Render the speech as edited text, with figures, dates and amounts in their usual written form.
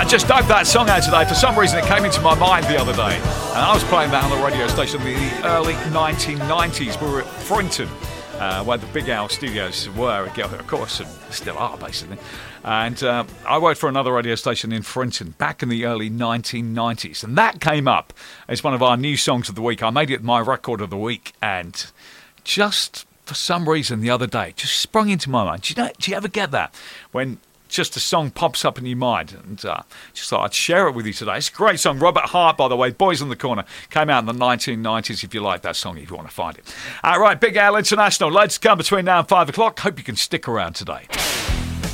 just dug that song out today. For some reason, it came into my mind the other day. And I was playing that on the radio station in the early 1990s. We were at Frinton, where the Big Owl Studios were, of course, and still are, basically. And I worked for another radio station in Frinton back in the early 1990s. And that came up as one of our new songs of the week. I made it my record of the week. And just for some reason the other day, just sprung into my mind. Do you ever get that? When just a song pops up in your mind, and just thought I'd share it with you today. It's a great song. Robert Hart, by the way, Boys on the Corner, came out in the 1990s, if you like that song, if you want to find it. All right, Big Al International, loads to come between now and 5 o'clock. Hope you can stick around today.